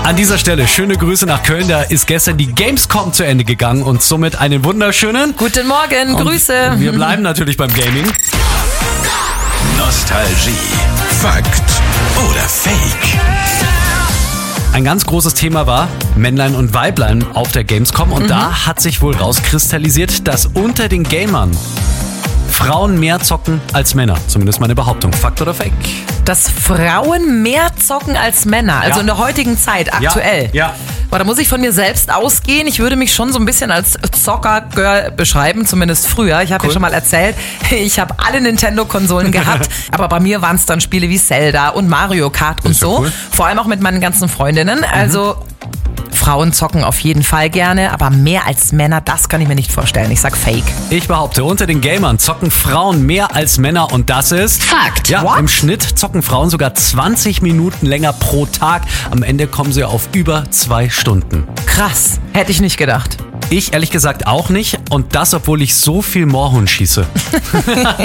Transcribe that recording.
An dieser Stelle schöne Grüße nach Köln. Da ist gestern die Gamescom zu Ende gegangen und somit einen wunderschönen Guten Morgen, Grüße. Wir bleiben natürlich beim Gaming. Nostalgie, Fakt oder Fake? Ein ganz großes Thema war Männlein und Weiblein auf der Gamescom und da hat sich wohl rauskristallisiert, dass unter den Gamern Frauen mehr zocken als Männer. Zumindest meine Behauptung. Fakt oder Fake? Dass Frauen mehr zocken als Männer, also in der heutigen Zeit, aktuell. Ja. Boah, da muss ich von mir selbst ausgehen. Ich würde mich schon so ein bisschen als Zocker-Girl beschreiben, zumindest früher. Ich habe ja schon mal erzählt, ich habe alle Nintendo-Konsolen gehabt, aber bei mir waren es dann Spiele wie Zelda und Mario Kart und so. Cool. Vor allem auch mit meinen ganzen Freundinnen. Also Frauen zocken auf jeden Fall gerne, aber mehr als Männer, das kann ich mir nicht vorstellen. Ich sag Fake. Ich behaupte, unter den Gamern zocken Frauen mehr als Männer und das ist Fakt. Ja, What? Im Schnitt zocken Frauen sogar 20 Minuten länger pro Tag. Am Ende kommen sie auf über 2 Stunden. Krass, hätte ich nicht gedacht. Ich ehrlich gesagt auch nicht und das, obwohl ich so viel Moorhuhn schieße.